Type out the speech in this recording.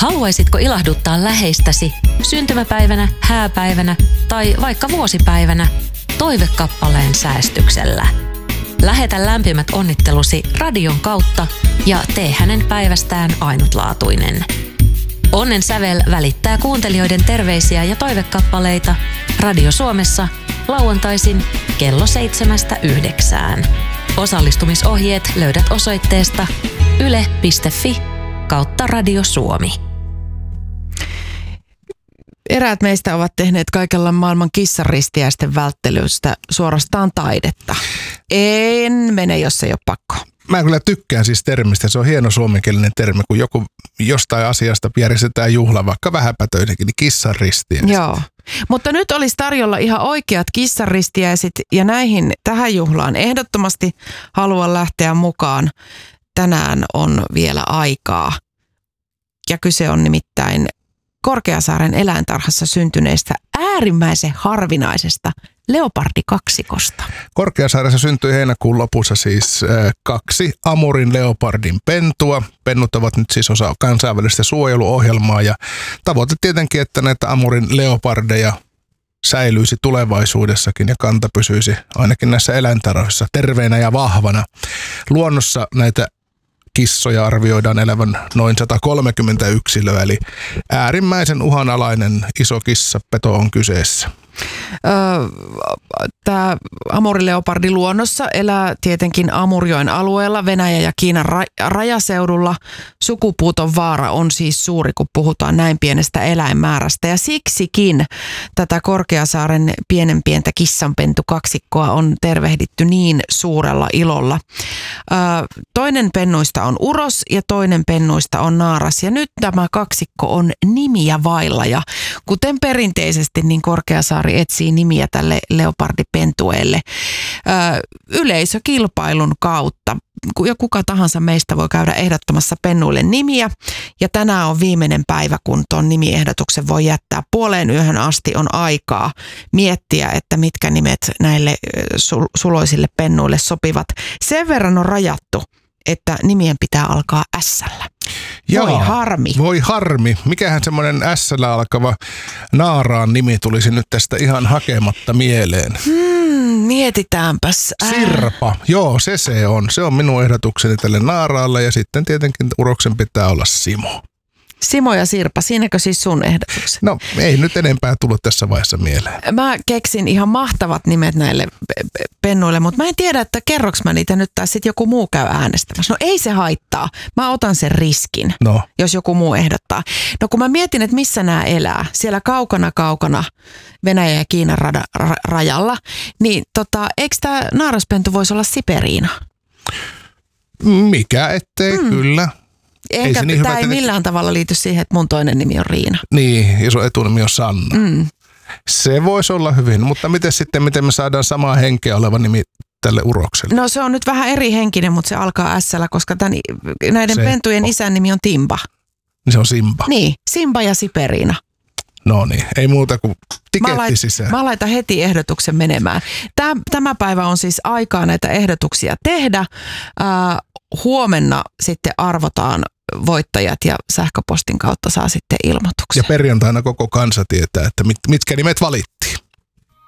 Haluaisitko ilahduttaa läheistäsi syntymäpäivänä, hääpäivänä tai vaikka vuosipäivänä toivekappaleen säästyksellä? Lähetä lämpimät onnittelusi radion kautta ja tee hänen päivästään ainutlaatuinen. Onnen sävel välittää kuuntelijoiden terveisiä ja toivekappaleita Radio Suomessa lauantaisin kello 7–9. Osallistumisohjeet löydät osoitteesta yle.fi/Radio Suomi. Eräät meistä ovat tehneet kaikella maailman kissanristiäisten välttelystä suorastaan taidetta. En mene, jos ei ole pakko. Mä kyllä tykkään siis termistä. Se on hieno suomenkielinen termi, kun joku jostain asiasta järjestetään juhla, vaikka vähäpätöinenkin, niin kissanristiäiset. Joo, mutta nyt olisi tarjolla ihan oikeat kissanristiäiset ja tähän juhlaan ehdottomasti haluan lähteä mukaan. Tänään on vielä aikaa ja kyse on nimittäin Korkeasaaren eläintarhassa syntyneestä äärimmäisen harvinaisesta leopardikaksikosta. Korkeasaaressa syntyi heinäkuun lopussa siis 2 Amurin leopardin pentua. Pennut ovat nyt siis osa kansainvälistä suojeluohjelmaa ja tavoite tietenkin, että näitä Amurin leopardeja säilyisi tulevaisuudessakin ja kanta pysyisi ainakin näissä eläintarhoissa terveenä ja vahvana. Luonnossa näitä kissoja arvioidaan elävän noin 130 yksilöä, eli äärimmäisen uhanalainen iso kissapeto on kyseessä. Tämä amurileopardi luonnossa elää tietenkin Amurjoen alueella Venäjän ja Kiinan rajaseudulla. Sukupuuton vaara on siis suuri, kun puhutaan näin pienestä eläinmäärästä. Ja siksikin tätä Korkeasaaren pientä kissanpentukaksikkoa on tervehditty niin suurella ilolla. Toinen pennuista on uros ja toinen pennuista on naaras. Ja nyt tämä kaksikko on nimiä vailla. Ja kuten perinteisesti, niin Korkeasaari etsii nimiä tälle leopardipentueelle yleisökilpailun kautta. Ja kuka tahansa meistä voi käydä ehdottamassa pennuille nimiä. Ja tänään on viimeinen päivä, kun tuon nimiehdotuksen voi jättää. Puoleen yöhön asti on aikaa miettiä, että mitkä nimet näille suloisille pennuille sopivat. Sen verran on rajattu, että nimien pitää alkaa S-llä. Voi harmi. Voi harmi. Mikähän semmoinen S-llä alkava naaraan nimi tulisi nyt tästä ihan hakematta mieleen? Mietitäänpäs. Sirpa. Joo, se on. Se on minun ehdotukseni tälle naaraalle ja sitten tietenkin uroksen pitää olla Simo. Simo ja Sirpa, siinäkö siis sun ehdotukset? No ei nyt enempää tullut tässä vaiheessa mieleen. Mä keksin ihan mahtavat nimet näille pennuille, mutta mä en tiedä, että kerroks mä niitä nyt tai sitten joku muu käy äänestämässä. No ei se haittaa. Mä otan sen riskin, jos joku muu ehdottaa. No kun mä mietin, että missä nämä elää, siellä kaukana Venäjän ja Kiinan rajalla, niin eikö tämä naaraspentu voisi olla Siperiina? Mikä ettei, kyllä. Enkä tämä ei millään tavalla liity siihen, että mun toinen nimi on Riina. Niin, ja sun etunimi on Sanna. Se voisi olla hyvin, mutta miten me saadaan samaa henkeä oleva nimi tälle urokselle? No se on nyt vähän eri henkinen, mutta se alkaa S-llä, koska näiden pentujen isän nimi on Timba. Niin se on Simba. Niin, Simba ja Siperiina. No niin, ei muuta kuin tiketti sisään. Mä laitan heti ehdotuksen menemään. Tämä päivä on siis aikaa näitä ehdotuksia tehdä. Huomenna sitten arvotaan voittajat ja sähköpostin kautta saa sitten ilmoituksen. Ja perjantaina koko kansa tietää, että mitkä nimet valittiin.